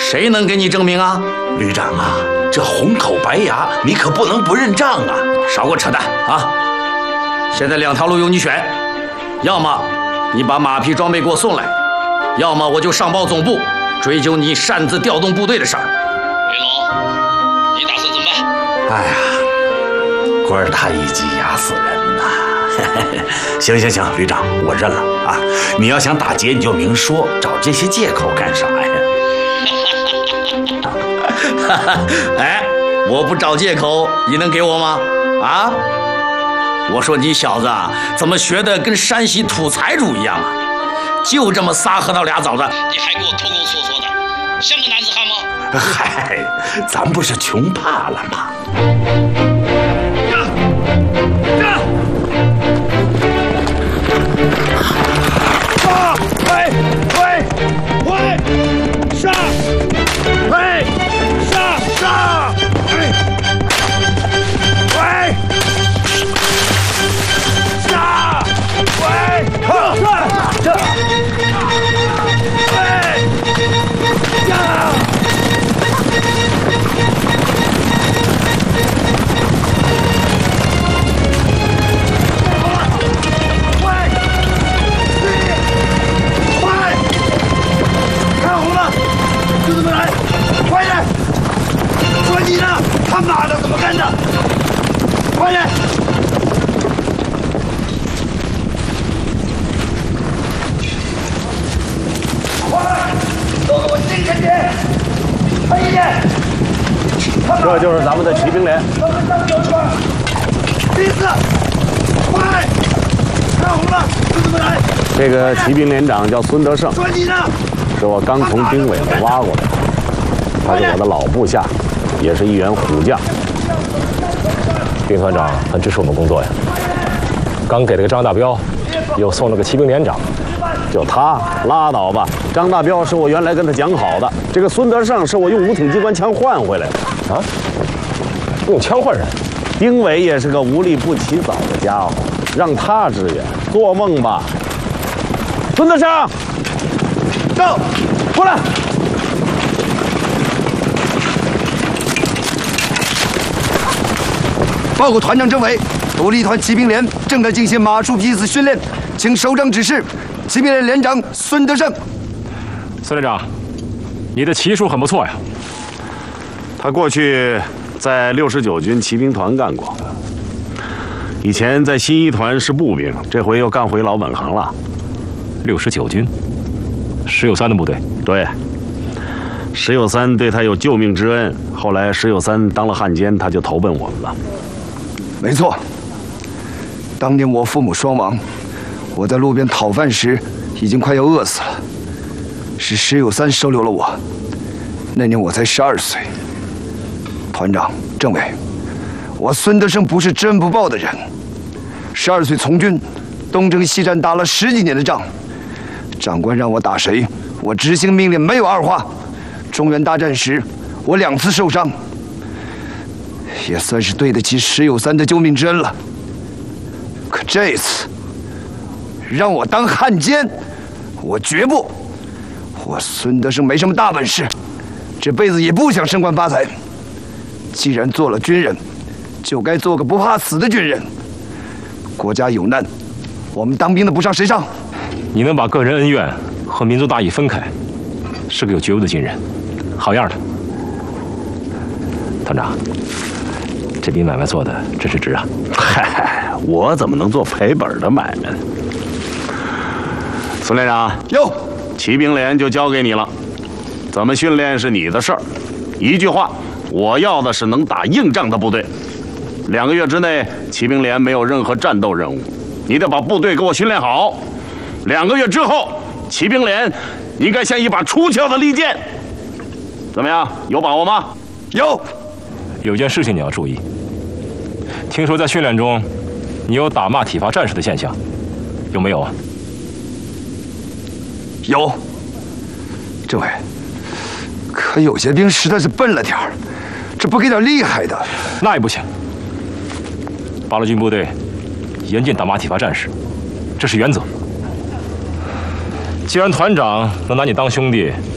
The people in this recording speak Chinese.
谁能给你证明啊？ 旅长啊，这红口白牙，你可不能不认账啊！ 少给我扯淡啊！现在2条路由你选，要么你把马匹装备给我送来，要么我就上报总部追究你擅自调动部队的事儿。 云龙，你打算怎么办？ 哎呀，官儿他一急压死人呐！行，旅长，我认了啊！你要想打劫，你就明说，找这些借口干啥呀？ 哎，我不找借口，你能给我吗？啊！我说你小子怎么学的跟山西土财主一样啊？就这么仨核桃俩枣子， 你还给我抠抠缩缩的，像个男子汉吗？ 嗨，咱不是穷怕了吗？ 上！喂！上！喂！下！喂！这！喂！下！就这么来，快点！说你呢，他妈的怎么干的？快点！快，都给我进前去！快一点！ 这就是咱们的骑兵连。 第四，快！看红了，就这么来。 这个骑兵连长叫孙德胜。 说你呢？ 是我刚从兵委那挖过来的，他是我的老部下，也是一员虎将。 丁团长很支持我们工作呀，刚给了个张大彪，又送了个骑兵连长。 就他拉倒吧，张大彪是我原来跟他讲好的，这个孙德胜是我用5挺机关枪换回来的。 啊？用枪换人？ 兵委也是个无利不起早的家伙，让他支援，做梦吧！孙德胜。到，过来！ 报告团长政委，独立团骑兵连正在进行马术批次训练，请首长指示。骑兵连连长孙德胜。 孙连长，你的骑术很不错呀。 他过去在69军骑兵团干过，以前在新一团是步兵，这回又干回老本行了。 69军。10.3的部队， 对，10.3对他有救命之恩。后来10.3当了汉奸，他就投奔我们了。 没错，当年我父母双亡，我在路边讨饭时已经快要饿死了，是10.3收留了我。那年我才12岁。团长、政委，我孙德胜不是知恩不报的人。12岁从军，东征西战，打了10几年的仗。长官让我打谁，我执行命令没有二话。中原大战时，我2次受伤，也算是对得起10.3的救命之恩了。可这次让我当汉奸，我绝不。我孙德胜没什么大本事，这辈子也不想升官发财。既然做了军人，就该做个不怕死的军人。国家有难，我们当兵的不上谁上？ 你能把个人恩怨和民族大义分开，是个有觉悟的军人，好样的，团长。这笔买卖做的真是值啊！ 嗨，我怎么能做赔本的买卖呢？孙连长， 哟， 骑兵连就交给你了，怎么训练是你的事儿。一句话，我要的是能打硬仗的部队。2个月之内，骑兵连没有任何战斗任务，你得把部队给我训练好。2个月之后，骑兵连应该像一把出鞘的利剑。怎么样？有把握吗？ 有。 有件事情你要注意，听说在训练中，你有打骂体罚战士的现象，有没有啊？ 有。政委，可有些兵实在是笨了点儿，这不给点厉害的。 那也不行。八路军部队严禁打骂体罚战士，这是原则。既然团长能拿你当兄弟，